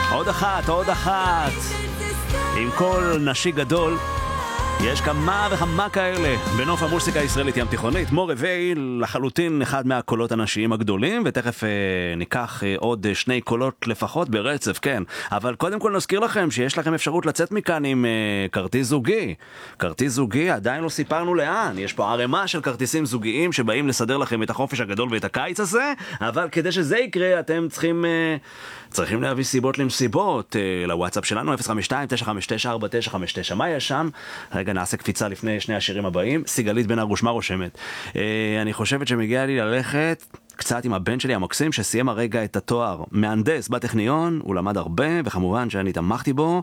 עוד אחת. עם כל נשי גדול. יש כמה וכמה כאלה בנוף המוסיקה הישראלית ים תיכונית. מור רביעי לחלוטין אחד מהקולות הנשיים הגדולים, ותכף ניקח עוד שני קולות לפחות ברצף, כן. אבל קודם כל נזכיר לכם שיש לכם אפשרות לצאת מכאן עם כרטיס זוגי. כרטיס זוגי, עדיין לא סיפרנו לאן. יש פה ערימה של כרטיסים זוגיים שבאים לסדר לכם את החופש הגדול ואת הקיץ הזה, אבל כדי שזה יקרה אתם צריכים להביא סיבות למסיבות. לוואטסאפ שלנו 052-959-4959. מה יש שם? רגע, נעשה קפיצה לפני שני השירים הבאים. סיגלית בן הרוש, מה רושמת? אני חושבת שמגיע לי ללכת קצת עם הבן שלי המקסים שסיים הרגע את התואר מהנדס בטכניון, הוא למד הרבה וכמובן שאני תמכתי בו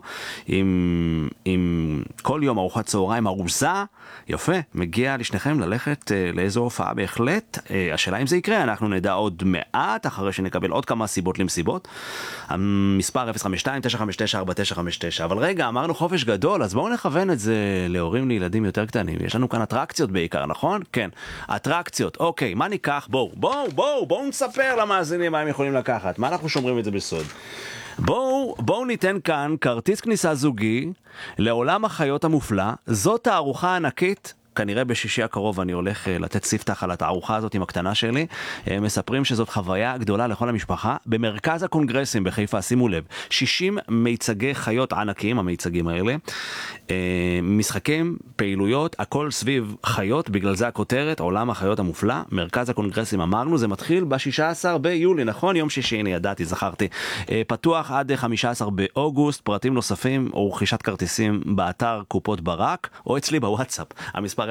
עם כל יום ארוחת צהריים ארוזה. יפה, מגיע לשניכם ללכת לאיזו הופעה בהחלט. השאלה אם זה יקרה, אנחנו נדע עוד מעט אחרי שנקבל עוד כמה סיבות למסיבות. המספר 052-959-4959. אבל רגע, אמרנו חופש גדול, אז בואו נכוון את זה להורים לילדים יותר קטנים. יש לנו כאן אטרקציות בעיקר, נכון? כן, אטרקציות. אוקיי, מה ניקח? בואו נספר למאזינים מה הם יכולים לקחת. מה אנחנו שומרים את זה בסוד? בואו ניתן כאן כרטיס כניסה זוגי לעולם החיות המופלא. זאת תערוכה ענקית. כנראה בשישי הקרוב אני הולך לתת ספתח על התערוכה הזאת עם הקטנה שלי. מספרים שזאת חוויה גדולה לכל המשפחה. במרכז הקונגרסים בחיפה, שימו לב, 60 מיצגי חיות ענקיים, המיצגים האלה. משחקים, פעילויות, הכל סביב חיות, בגלל זה הכותרת, עולם החיות המופלא. מרכז הקונגרסים אמרנו, זה מתחיל ב-16 ביולי, נכון? יום שישי, הנה ידעתי, זכרתי. פתוח עד 15 באוגוסט, פרטים נוספים או רכישת כרטיסים באתר קופות ברק, או אצלי בוואטסאפ. המספר 052-959-4959.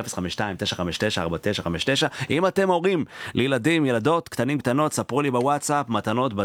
אם אתם הורים לילדים, ילדות, קטנים קטנות, ספרו לי בוואטסאפ, מתנות